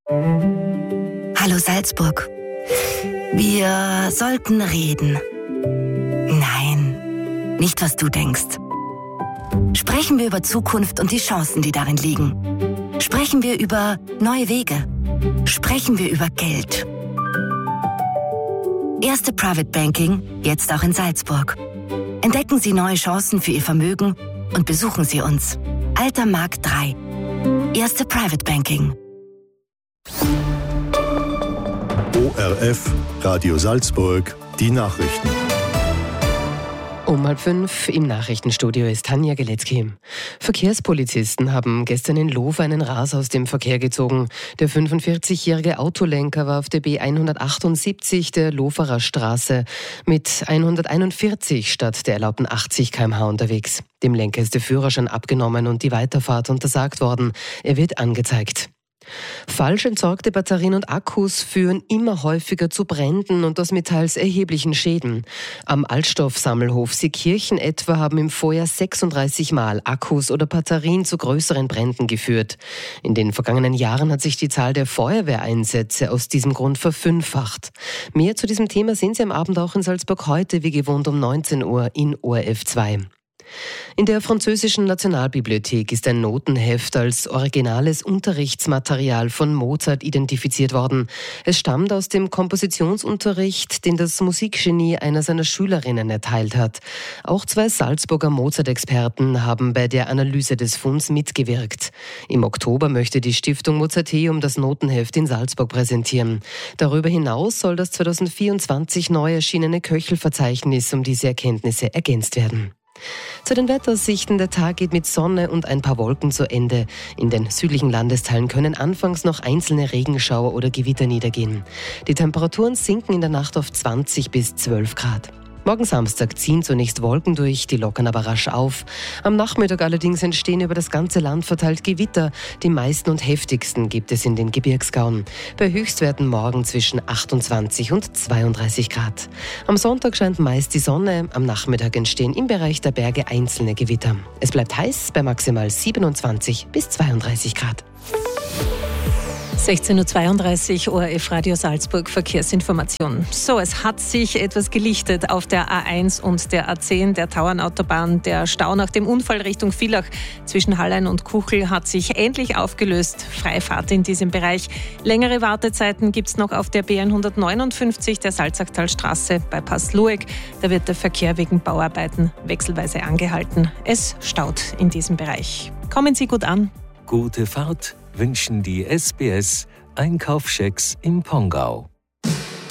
Hallo Salzburg. Wir sollten reden. Nein, nicht was du denkst. Sprechen wir über Zukunft und die Chancen, die darin liegen. Sprechen wir über neue Wege. Sprechen wir über Geld. Erste Private Banking, jetzt auch in Salzburg. Entdecken Sie neue Chancen für Ihr Vermögen und besuchen Sie uns. Alter Markt 3. Erste Private Banking. ORF, Radio Salzburg, die Nachrichten. Um 4:30 im Nachrichtenstudio ist Tanja Geletzky. Verkehrspolizisten haben gestern in Lof einen Raser aus dem Verkehr gezogen. Der 45-jährige Autolenker war auf der B178 der Loferer Straße mit 141 statt der erlaubten 80 km/h unterwegs. Dem Lenker ist der Führerschein abgenommen und die Weiterfahrt untersagt worden. Er wird angezeigt. Falsch entsorgte Batterien und Akkus führen immer häufiger zu Bränden und das mit teils erheblichen Schäden. Am Altstoffsammelhof Seekirchen etwa haben im Vorjahr 36 Mal Akkus oder Batterien zu größeren Bränden geführt. In den vergangenen Jahren hat sich die Zahl der Feuerwehreinsätze aus diesem Grund verfünffacht. Mehr zu diesem Thema sehen Sie am Abend auch in Salzburg heute, wie gewohnt um 19 Uhr in ORF 2. In der französischen Nationalbibliothek ist ein Notenheft als originales Unterrichtsmaterial von Mozart identifiziert worden. Es stammt aus dem Kompositionsunterricht, den das Musikgenie einer seiner Schülerinnen erteilt hat. Auch 2 Salzburger Mozart-Experten haben bei der Analyse des Funds mitgewirkt. Im Oktober möchte die Stiftung Mozarteum das Notenheft in Salzburg präsentieren. Darüber hinaus soll das 2024 neu erschienene Köchelverzeichnis um diese Erkenntnisse ergänzt werden. Zu den Wetteraussichten: Der Tag geht mit Sonne und ein paar Wolken zu Ende. In den südlichen Landesteilen können anfangs noch einzelne Regenschauer oder Gewitter niedergehen. Die Temperaturen sinken in der Nacht auf 20 bis 12 Grad. Morgen Samstag ziehen zunächst Wolken durch, die lockern aber rasch auf. Am Nachmittag allerdings entstehen über das ganze Land verteilt Gewitter. Die meisten und heftigsten gibt es in den Gebirgsgauen. Bei Höchstwerten morgen zwischen 28 und 32 Grad. Am Sonntag scheint meist die Sonne. Am Nachmittag entstehen im Bereich der Berge einzelne Gewitter. Es bleibt heiß bei maximal 27 bis 32 Grad. 16.32 Uhr, ORF Radio Salzburg, Verkehrsinformation. So, es hat sich etwas gelichtet auf der A1 und der A10, der Tauernautobahn. Der Stau nach dem Unfall Richtung Villach zwischen Hallein und Kuchel hat sich endlich aufgelöst. Freifahrt in diesem Bereich. Längere Wartezeiten gibt es noch auf der B159, der Salzachtalstraße bei Passlueck. Da wird der Verkehr wegen Bauarbeiten wechselweise angehalten. Es staut in diesem Bereich. Kommen Sie gut an. Gute Fahrt wünschen die SBS Einkaufschecks im Pongau.